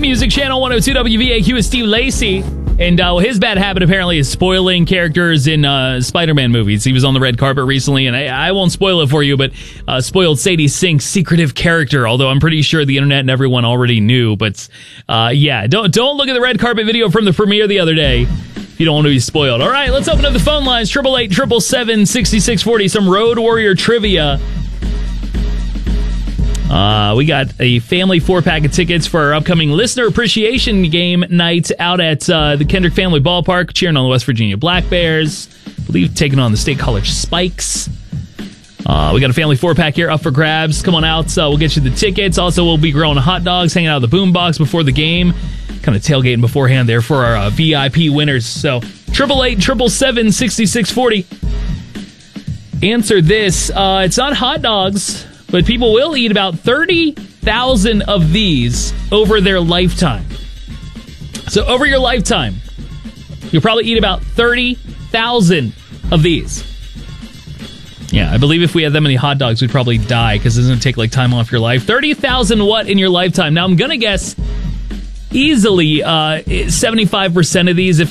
Music Channel 102 WVAQ is Steve Lacy. And his bad habit apparently is spoiling characters in Spider-Man movies. He was on the red carpet recently, and I won't spoil it for you, but spoiled Sadie Sink's secretive character, although I'm pretty sure the internet and everyone already knew. But yeah, don't look at the red carpet video from the premiere the other day if you don't want to be spoiled. All right, let's open up the phone lines. 888-777-6640. Some Road Warrior trivia. We got a family 4-pack of tickets for our upcoming listener appreciation game night out at the Kendrick Family Ballpark, cheering on the West Virginia Black Bears. I believe taking on the State College Spikes. We got a family 4-pack here up for grabs. Come on out. We'll get you the tickets. Also, we'll be grilling hot dogs, hanging out at the boombox before the game. Kind of tailgating beforehand there for our VIP winners. So, 888-777-6640. Answer this. It's not hot dogs, but people will eat about 30,000 of these over their lifetime. So over your lifetime, you'll probably eat about 30,000 of these. Yeah, I believe if we had that many hot dogs, we'd probably die because it doesn't take like time off your life. 30,000 what in your lifetime? Now I'm going to guess easily 75% of these, if